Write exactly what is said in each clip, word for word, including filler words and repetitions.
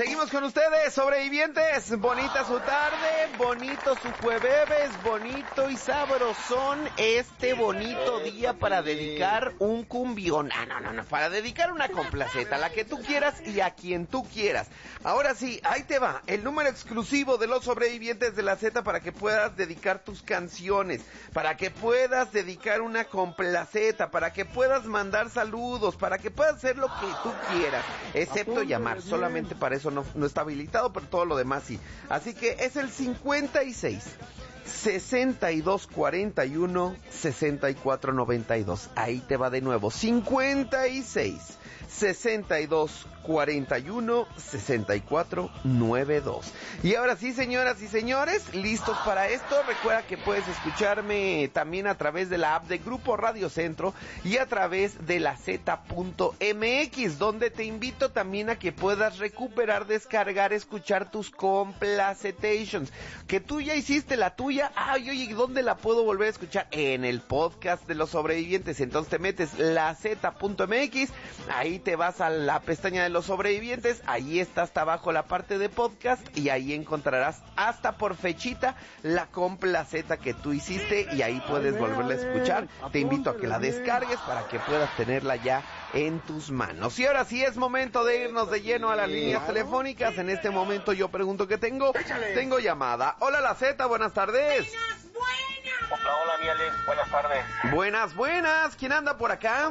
Seguimos con ustedes, sobrevivientes. Bonita su tarde, bonito su jueves, bonito y sabrosón este bonito día para dedicar un cumbión. Ah, no, no, no, para dedicar una complaceta, la que tú quieras y a quien tú quieras. Ahora sí, ahí te va, el número exclusivo de los sobrevivientes de la Z para que puedas dedicar tus canciones, para que puedas dedicar una complaceta, para que puedas mandar saludos, para que puedas hacer lo que tú quieras, excepto llamar, solamente para eso no, no está habilitado, pero todo lo demás sí. Así que es el cincuenta y seis, sesenta y dos, cuarenta y uno, sesenta y cuatro, noventa y dos. Ahí te va de nuevo, cincuenta y seis, sesenta y dos, cuarenta y uno, sesenta y cuatro, noventa y dos. Y ahora sí, señoras y señores, listos para esto. Recuerda que puedes escucharme también a través de la app de Grupo Radio Centro y a través de la Z punto M X, donde te invito también a que puedas recuperar, descargar, escuchar tus complacetations, que tú ya hiciste la tuya. Ay, oye, ¿dónde la puedo volver a escuchar? En el podcast de los sobrevivientes. Entonces te metes la Z punto M X, ahí te vas a la pestaña de los sobrevivientes, ahí está hasta abajo la parte de podcast y ahí encontrarás hasta por fechita la complaceta que tú hiciste y ahí puedes volverla a escuchar. Te invito a que la descargues para que puedas tenerla ya en tus manos. Y ahora sí es momento de irnos de lleno a las líneas telefónicas. En este momento yo pregunto qué tengo. Tengo llamada. Hola, la Z, buenas tardes. Buenas, buenas. Hola, hola, mi Alex, buenas tardes. Buenas, buenas. ¿Quién anda por acá?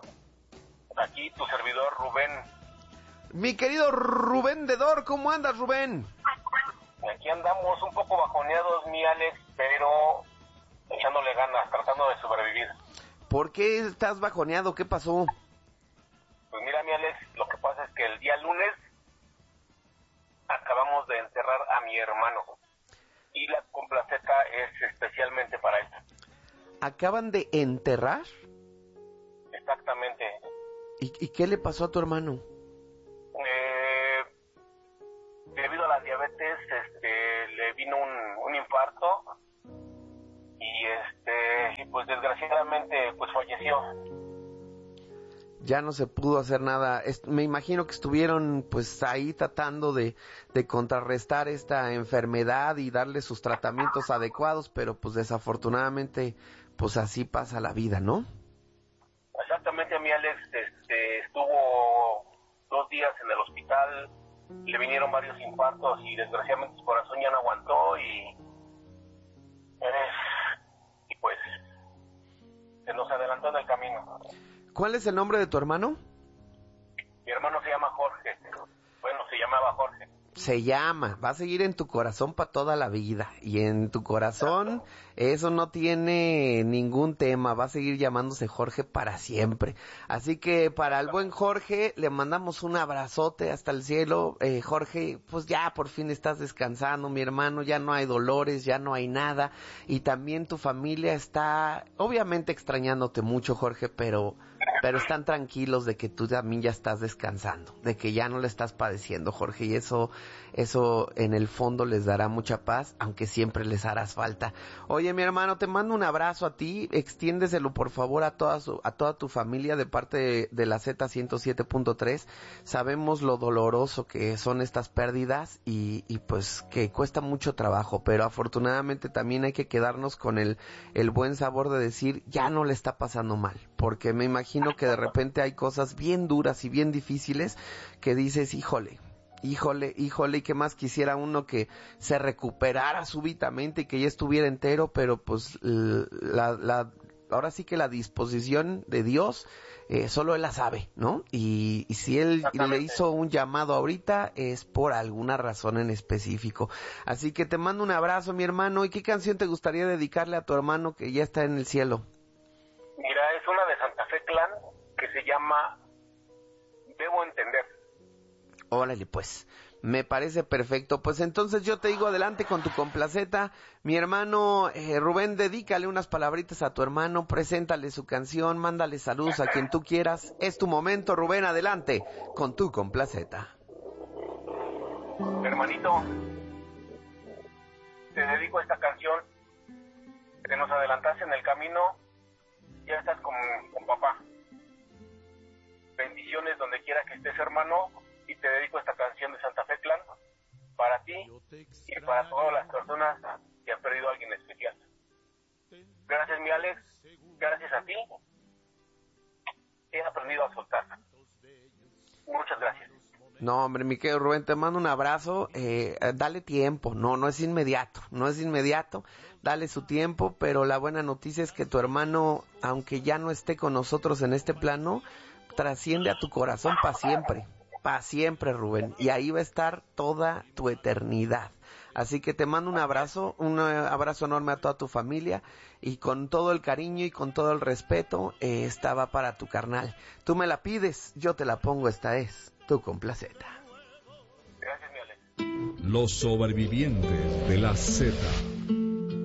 Aquí tu servidor Rubén. Mi querido Rubén Dedor, ¿cómo andas, Rubén? Aquí andamos un poco bajoneados, mi Alex, pero echándole ganas, tratando de sobrevivir. ¿Por qué estás bajoneado? ¿Qué pasó? Pues mira, mi Alex, lo que pasa es que el día lunes acabamos de enterrar a mi hermano y la complaceta es especialmente para él. ¿Acaban de enterrar? Exactamente. ¿Y, y qué le pasó a tu hermano? Eh, debido a la diabetes, este, le vino un, un infarto y este, y pues desgraciadamente, pues falleció. Ya no se pudo hacer nada. Es, me imagino que estuvieron pues ahí tratando de, de contrarrestar esta enfermedad y darle sus tratamientos adecuados, pero pues desafortunadamente pues así pasa la vida, ¿no? Exactamente, mi Alex, este, estuvo dos días en el hospital, le vinieron varios infartos y desgraciadamente su corazón ya no aguantó y, eh, y pues se nos adelantó en el camino. ¿Cuál es el nombre de tu hermano? Mi hermano se llama Jorge, bueno, se llamaba Jorge. Se llama, va a seguir en tu corazón para toda la vida, y en tu corazón eso no tiene ningún tema, va a seguir llamándose Jorge para siempre. Así que para el buen Jorge le mandamos un abrazote hasta el cielo. eh, Jorge, pues ya por fin estás descansando, mi hermano, ya no hay dolores, ya no hay nada, y también tu familia está obviamente extrañándote mucho, Jorge, pero pero están tranquilos de que tú también ya estás descansando, de que ya no le estás padeciendo, Jorge, y eso Eso en el fondo les dará mucha paz, aunque siempre les harás falta. Oye, mi hermano, te mando un abrazo a ti, extiéndeselo por favor a toda su, a toda tu familia de parte de, de la Z ciento siete punto tres. Sabemos lo doloroso que son estas pérdidas y, y pues que cuesta mucho trabajo, pero afortunadamente también hay que quedarnos con el, el buen sabor de decir, ya no le está pasando mal, porque me imagino que de repente hay cosas bien duras y bien difíciles que dices, híjole, Híjole, híjole, y qué más quisiera uno que se recuperara súbitamente y que ya estuviera entero, pero pues la, la, ahora sí que la disposición de Dios, eh, solo Él la sabe, ¿no? Y, y si Él le hizo un llamado ahorita, es por alguna razón en específico. Así que te mando un abrazo, mi hermano. ¿Y qué canción te gustaría dedicarle a tu hermano que ya está en el cielo? Mira, es una de Santa Fe Clan que se llama Debo Entender. Órale, pues, me parece perfecto. Pues entonces yo te digo, adelante con tu complaceta. Mi hermano eh, Rubén, dedícale unas palabritas a tu hermano, preséntale su canción, mándale saludos a quien tú quieras. Es tu momento, Rubén, adelante con tu complaceta. Hermanito, te dedico esta canción. Te nos adelantaste en el camino, ya estás con, con papá. Bendiciones donde quiera que estés, hermano. Y te dedico esta canción de Santa Fe Clan. y para todas las personas que han perdido a alguien especial. Gracias, mi Alex, gracias a ti, he aprendido a soltar. Muchas gracias. No, hombre, mi querido Rubén, te mando un abrazo, eh, dale tiempo, no, no es inmediato, no es inmediato, dale su tiempo, pero la buena noticia es que tu hermano, aunque ya no esté con nosotros en este plano, trasciende a tu corazón para siempre, para siempre, Rubén, y ahí va a estar toda tu eternidad. Así que te mando un abrazo, un abrazo enorme a toda tu familia, y con todo el cariño y con todo el respeto, eh, esta va para tu carnal. Tú me la pides, yo te la pongo, esta es tu complaceta. Gracias, mi Alex. Los sobrevivientes de la Z.